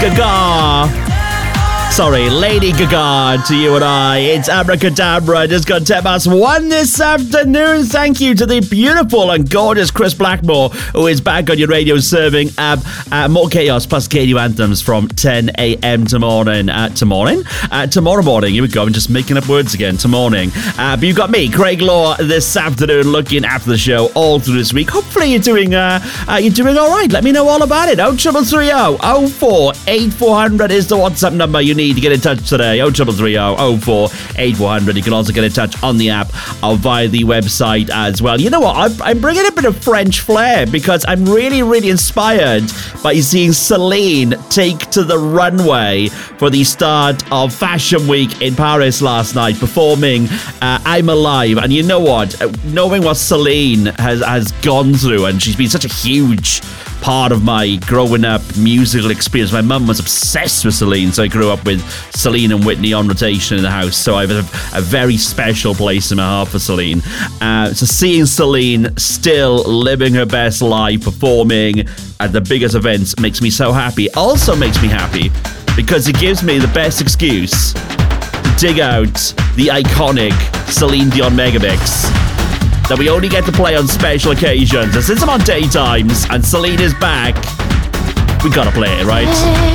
Gaga. Sorry, Lady Gaga to you and I. It's Abracadabra. Just got 1:10 this afternoon. Thank you to the beautiful and gorgeous Chris Blackmore, who is back on your radio serving more chaos plus KDU anthems from 10 a.m. tomorrow morning. Here we go. I'm just making up words again. Tomorrow. But you've got me, Craig Law, this afternoon, looking after the show all through this week. Hopefully you're doing all right. Let me know all about it. 0330 04 8400 is the WhatsApp number you need to get in touch today. 0330 04 8400. You can also get in touch on the app or via the website as well. You know what? I'm bringing a bit of French flair because I'm really, really inspired by seeing Celine take to the runway for the start of Fashion Week in Paris last night, performing I'm Alive. And you know what? Knowing what Celine has gone through, and she's been such a huge part of my growing up musical experience. My mum was obsessed with Celine, so I grew up with Celine and Whitney on rotation in the house, so I have a very special place in my heart for Celine. So seeing Celine still living her best life, performing at the biggest events, makes me so happy. Also makes me happy because it gives me the best excuse to dig out the iconic Celine Dion Megamix that we only get to play on special occasions. And since I'm on daytimes and Celine is back, we gotta play it, right?